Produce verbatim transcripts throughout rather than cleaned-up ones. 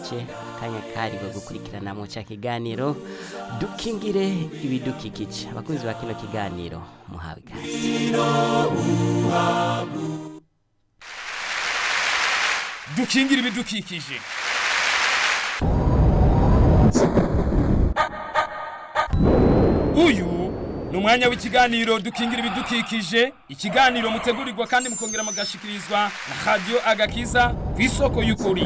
n'igice akanya kariwe gukurikirana mu ca kiganiro dukingire ibidukikije. Abakunzi ba kino kiganiro muhawe ikaze. Dukingire ibidukikije. Uyu ni umwanya w'ikiganiro dukingira ibidukikije, ikiganiro mutegurirwa kandi mukongera mugashikirizwa na Radio Agakiza ku isoko y'ukuri.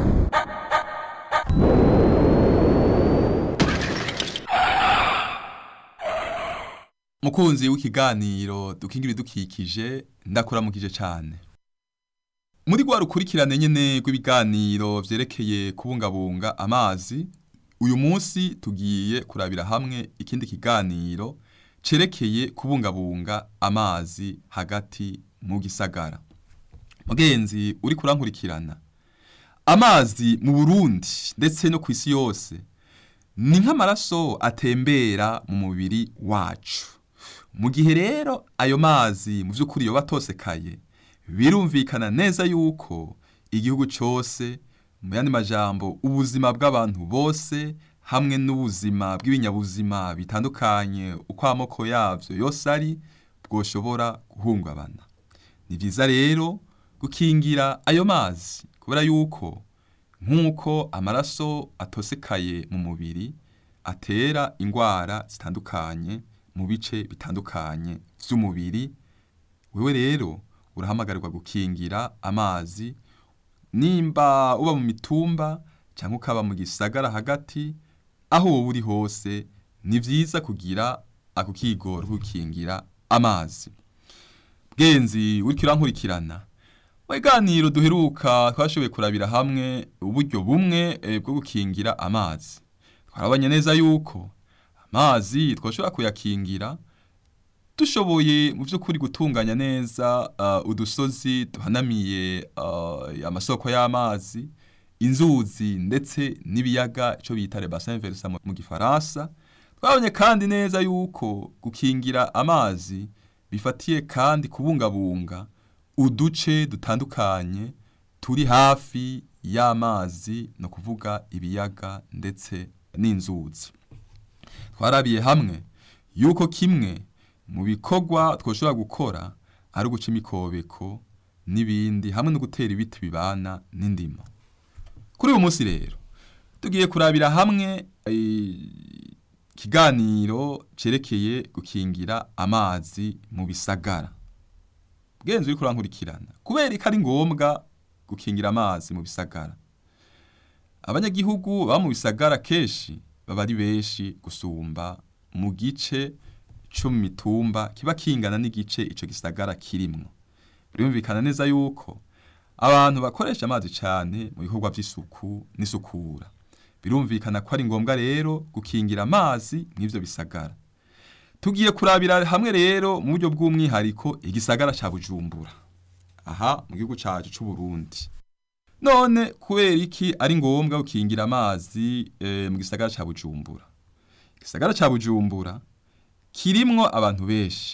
Mukunzi w'ikiganiro dukingira ibidukikije, ndakuramukije cyane. Muri gwa rukurikirane nyene rw'ibiganiro vyerekeye kubungabunga amazi, uyu munsi tugiye kurabira hamwe ikindi kiganiro cerekeye kubungabunga amazi hagati mu gisagara. Mugenzi uri kurankurikirana, amazi mu Burundi ndetse no kw'isi yose ni nk'amaraso atembera mu mubiri wacu. Mu gihe rero ayo mazi mu vy'ukuri yoba atosekaye, birumvikana neza yuko igihugu cyose, mu yandi majambo ubuzima bw'abantu bose hamwe n'ubuzima bw'ibinyabuzima bitandukanye uko amoko yavyo yose ari bwoshobora guhungabana. Ni vyiza rero gukingira ayo mazi kubera yuko nk'uko amaraso atosekaye mu mubiri atera ingwara zitandukanye mu bice bitandukanye vy'umubiri, wewe rero urahamagarirwa gukingira amazi. Nimba uba mu mitumba cyangwa ukaba mu gisagara hagati, aho wowe uri hose ni vyiza kugira ako kigoro gukingira amazi. Bwenzi uriko urankurikirana, mu biganiro duheruka twashoboye kurabira hamwe uburyo bumwe bwo gukingira amazi. Twarabanye neza yuko amazi twashobora kuyakingira dushoboye mu vy'ukuri gutunganya neza uh, udusozi duhanamiye uh, amasoko y'amazi, inzuzi ndetse n'ibiyaga ico bita les bassins versants mu gifaransa. Twabonye kandi neza yuko gukingira amazi bifatiye kandi kubungabunga uduce dutandukanye turi hafi y'amazi, no kuvuga ibiyaga ndetse n'inzuzi. Twarabiye hamwe yuko kimwe mu bikorwa twoshobora gukora ari uguca imikobeko n'ibindi hamwe no gutera ibiti bibana n'indimo. Kuri uyu munsi rero tugiye kurabira hamwe ikiganiro cerekeye gukingira amazi mu bisagara. Bwenzi uri kurankurikirana, kubera ko ari ngombwa gukingira amazi mu bisagara. Abanyagihugu baba mu bisagara keshi baba ari benshi gusumba mu gice cyo mu mitumba kiba kingana n'igice ico gisagara kirimwo. Birumvikana neza yuko abantu bakoresha amazi cyane mu bikorwa by'isuku n'isukura. Birumvikana ko ari ngombwa rero gukingira amazi mw'ivyo bisagara. Tugiye kurabira hamwe rero mu buryo bw'umwihariko igisagara ca Bujumbura, aha mu gihugu cacu c'u Burundi. None kubera iki ari ngombwa gukingira amazi e, mu gisagara ca Bujumbura? Igisagara ca Bujumbura kirimwo abantu benshi,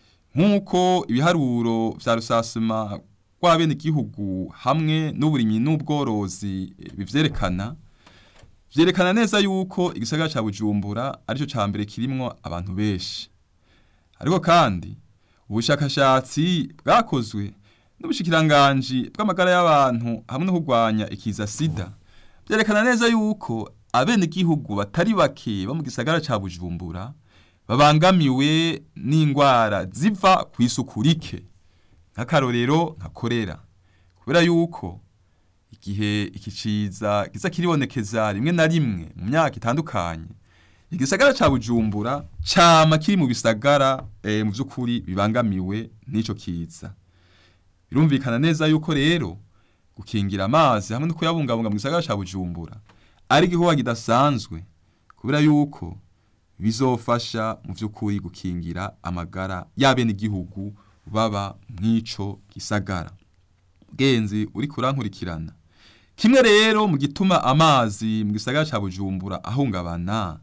nk'uko ibiharuro vya rusasuma rw'abene igihugu hamwe n'uburimyi n'ubworozi bivyerekana. Vyerekana neza yuko igisagara ca Bujumbura arico ca mbere kirimwo abantu benshi. Ariko kandi ubushakashatsi bwakozwe n'ubushikiranganji bw'amagara y'abantu hamwe no kurwanya ikiza sida vyerekana neza yuko abene igihugu batari bake bo mu gisagara ca Bujumbura babangamiwe n'ingwara ziva ku isuku rike, nk'akarorero nka korera. Kubera yuko igihe iki ciza giza kiribonekeza rimwe na rimwe mu myaka itandukanye, igisagara ca Bujumbura cama kiri mu bisagara e, mu vy'ukuri bibangamiwe n'ico kiza. Birumvikana neza yuko rero gukingira amazi hamwe no kuyabungabunga mu gisagara ca Bujumbura ari igikorwa kidasanzwe, kubera yuko bizofasha mu vy'ukuri gukingira amagara y'abene igihugu baba mw'ico gisagara. Bwenzi uri kurankurikirana, kimwe rero mu gituma amazi mu gisagara ca Bujumbura ahungabana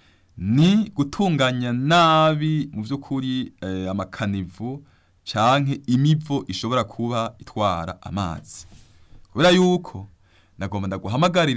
ni gutunganya nabi mu vy'ukuri eh, amakanivu canke imivo ishobora kuba itwara amazi. Kubera yuko nagomba ndaguhamagarira